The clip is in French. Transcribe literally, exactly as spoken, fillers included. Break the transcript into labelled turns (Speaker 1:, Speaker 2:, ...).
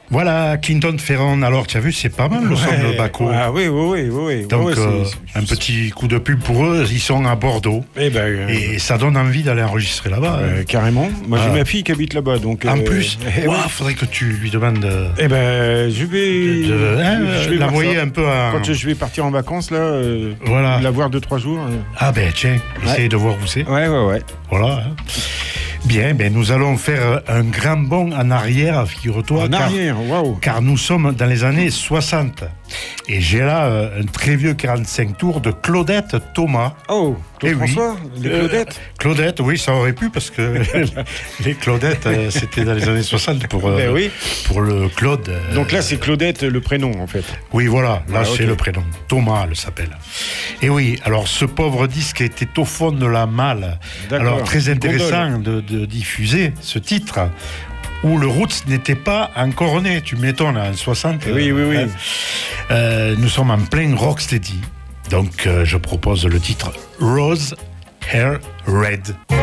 Speaker 1: Voilà, Clinton Ferrand. Alors, tu as vu, c'est pas mal le son de Baco.
Speaker 2: Ah oui, oui, oui, oui.
Speaker 1: Donc,
Speaker 2: ouais,
Speaker 1: euh,
Speaker 2: c'est, c'est,
Speaker 1: un petit coup de pub pour eux. Ils sont à Bordeaux.
Speaker 2: Eh ben, euh,
Speaker 1: et ça donne envie d'aller enregistrer là-bas.
Speaker 2: Euh,
Speaker 1: hein.
Speaker 2: Carrément. Moi,
Speaker 1: Ah.
Speaker 2: j'ai ma fille qui habite là-bas. Donc,
Speaker 1: En
Speaker 2: euh,
Speaker 1: plus,
Speaker 2: eh,
Speaker 1: il
Speaker 2: oui.
Speaker 1: faudrait que tu lui demandes de,
Speaker 2: Eh ben, je vais,
Speaker 1: de- hein,
Speaker 2: je vais voir
Speaker 1: l'envoyer
Speaker 2: ça.
Speaker 1: un peu à...
Speaker 2: Quand je vais partir en vacances, là, euh,
Speaker 1: Voilà.
Speaker 2: la voir deux, trois jours. euh.
Speaker 1: Ah ben tiens, essaye de voir où c'est.
Speaker 2: Ouais, ouais, ouais.
Speaker 1: Voilà. hein. Bien, ben nous allons faire un grand bond en arrière, figure-toi.
Speaker 2: En
Speaker 1: car-
Speaker 2: arrière, waouh.
Speaker 1: Car nous sommes dans les années soixante. Et j'ai là euh, un très vieux quarante-cinq tours de Claudette Thomas.
Speaker 2: Oh, Claude
Speaker 1: Eh oui.
Speaker 2: François, les
Speaker 1: Euh,
Speaker 2: Claudettes.
Speaker 1: Claudette, oui, ça aurait pu parce que les Claudettes, euh, c'était dans les années soixante pour, euh,
Speaker 2: Ben oui.
Speaker 1: pour le Claude. euh,
Speaker 2: Donc là, c'est Claudette le prénom, en fait.
Speaker 1: Oui, voilà, là
Speaker 2: Ah,
Speaker 1: c'est
Speaker 2: ok.
Speaker 1: le prénom. Thomas, elle s'appelle. Et oui, alors ce pauvre disque était au fond de la malle.
Speaker 2: D'accord.
Speaker 1: Alors très
Speaker 2: Une
Speaker 1: intéressant de, de diffuser ce titre où le Roots n'était pas encore né. Tu m'étonnes, en soixante.
Speaker 2: Oui, oui, oui.
Speaker 1: hein. Euh, nous sommes en plein rocksteady. Donc euh, je propose le titre Rose Hair Red.